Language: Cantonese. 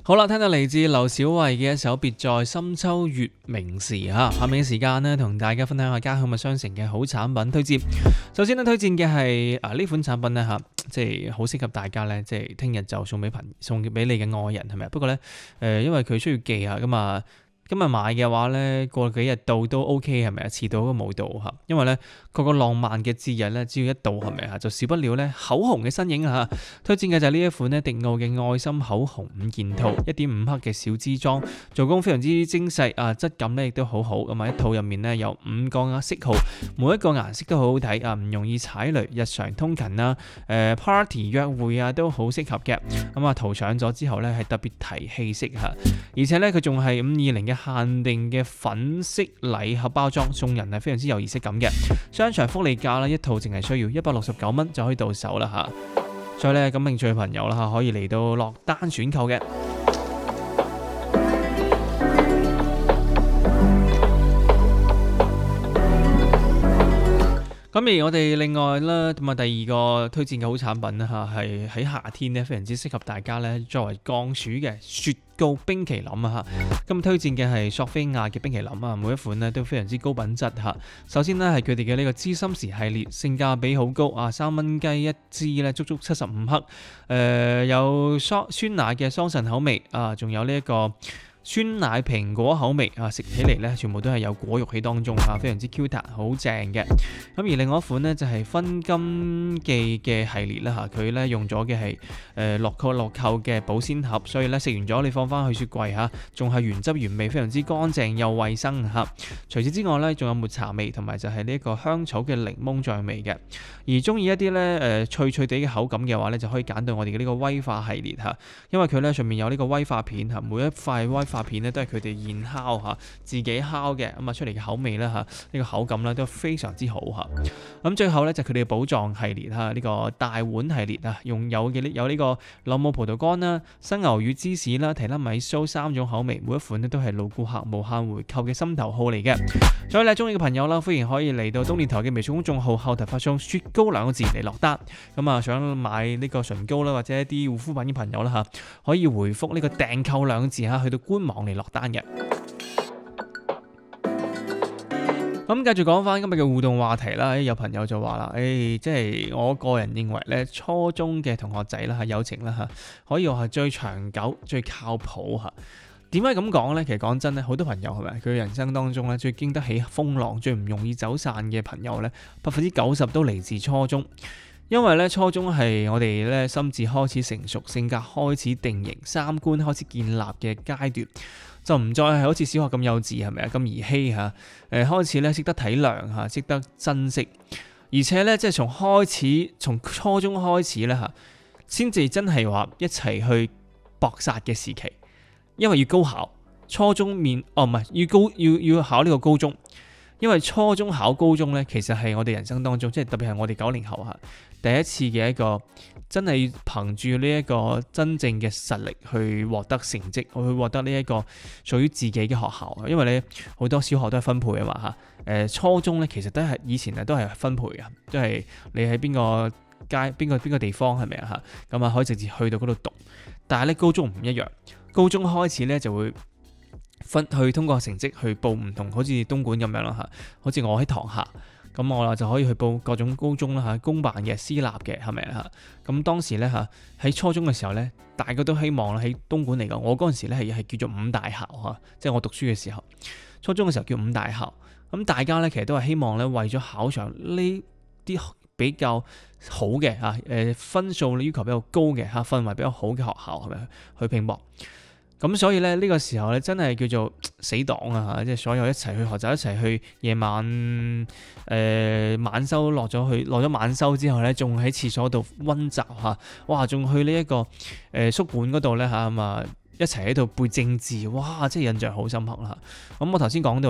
好啦，聽到嚟自劉小慧嘅一首《別在深秋月明時》下面嘅時間呢，同大家分享下家鄉物商城嘅好產品推薦。首先呢，推薦嘅係呢款產品呢，即係好適合大家呢，即係聽日就送俾你嘅愛人係咪？不過呢，因為佢需要寄啊，咁啊。今日買嘅話呢，過幾日到都 OK 係咪啊？遲到都冇到嚇，因為呢，佢個浪漫嘅節日呢，只要一到係咪啊？就少不了呢口紅嘅身影嚇。推薦嘅就係呢一款呢迪奧嘅愛心口紅5件套，1.5克嘅小支裝，做工非常之精細啊，質感呢亦都好好咁啊！一套入面呢，有5個色號，每一個顏色都好好睇啊，唔容易踩雷，日常通勤啦、party 約會啊都好適合嘅。咁啊塗上咗之後呢，係特別提氣色嚇，而且呢，佢仲係520嘅限定嘅粉色禮盒包裝，送人係非常之有儀式感嘅。商場福利價啦，一套淨係需要169蚊就可以到手啦嚇。所以咧，感興趣嘅朋友啦嚇，可以嚟到落單選購嘅。咁而我哋另外啦，咁啊第二個推薦嘅好產品啦嚇，係喺夏天咧非常之適合大家咧作為降暑嘅雪糕冰淇淋啊嚇。咁推薦嘅係索菲亞嘅冰淇淋啊，每一款咧都非常之高品質嚇。首先咧係佢哋嘅呢個知心時系列，性價比好高啊，3蚊雞一支咧，足足75克。有酸奶嘅桑葚口味啊，仲有呢一個酸奶蘋果口味啊，食起嚟咧全部都係有果肉喺當中啊，非常之 Q 彈，好正嘅。咁而另外一款呢，就係分金記嘅系列啦嚇，佢咧用咗嘅係樂扣嘅保鮮盒，所以咧食完咗你放翻去雪櫃嚇，仲係原汁原味，非常之乾淨又衛生嚇。除此之外咧，仲有抹茶味同埋就係呢一個香草嘅檸檬醬味嘅。而中意一啲咧脆脆地嘅口感嘅話咧，就可以揀到我哋嘅呢個威化系列嚇，因為佢咧上面有呢個威化片嚇，每一塊威化片咧都係佢哋現烤嚇，自己烤嘅，咁啊出嚟嘅口味咧嚇，呢個口感咧都非常之好嚇。咁最後咧就佢哋嘅寶藏系列嚇，呢個大碗系列啊，有呢個朗姆葡萄乾啦、生牛乳芝士啦、提拉米蘇3種口味，每一款咧都係老顧客無限回購嘅心頭好嚟嘅。所以咧中意嘅朋友啦，歡迎可以嚟到東電台嘅微信公眾號後台發送雪糕2個字嚟落單。咁啊想買呢個唇膏啦或者一啲護膚品嘅朋友啦嚇，可以回覆呢個訂購2個字嚇，去到官網嚟落單嘅。咁繼續講翻今日嘅互動話題啦，有朋友就話啦，即係我個人認為咧，初中嘅同學仔啦嚇，友情啦嚇，可以話係最長久、最靠譜嚇。點解咁講呢？其實講真咧，好多朋友係咪佢人生當中咧最經得起風浪、最唔容易走散嘅朋友咧，90%都嚟自初中。因為咧初中係我哋咧心智開始成熟、性格開始定型、三觀開始建立嘅階段，就唔再係好似小學咁幼稚係咪啊？咁兒戲嚇，開始咧識得體諒嚇，識得珍惜，而且咧即係從初中開始咧嚇，先至真係話一齊去搏殺嘅時期，因為要高考，初中要考呢個高中。因為初中考高中咧，其實係我哋人生當中，即係特別係我哋90後嚇，第一次嘅一個真係憑住呢一個真正嘅實力去獲得成績，去獲得呢一個屬於自己嘅學校。因為咧好多小學都係分配啊嘛嚇，初中咧其實都係以前都係分配嘅，都係你喺邊個街邊個地方係咪啊嚇，咁啊可以直接去到嗰度讀。但係咧高中唔一樣，高中開始咧就會去通過成績去報唔同，好似東莞咁樣啦嚇，好似我喺塘廈，咁我就可以去報各種高中啦嚇，公辦嘅、私立嘅係咪啊嚇？咁當時咧嚇喺初中嘅時候咧，大家都希望喺東莞嚟講，我嗰陣時咧係叫做5大校嚇，即係我讀書嘅時候，初中嘅時候叫5大校。咁大家咧其實都係希望咧為咗考上呢啲比較好嘅嚇，分數要求比較高嘅嚇，氛圍比較好嘅學校係咪去拼搏？咁所以咧呢個時候咧真係叫做死黨啊嚇，即係所有一齊去學習，一齊去夜晚晚修落咗晚修之後咧，仲喺廁所度溫習嚇，哇！仲去呢一個宿管嗰度咧嚇，咁啊一齊喺度背政治，哇！真係印象好深刻啦。咁我頭先講到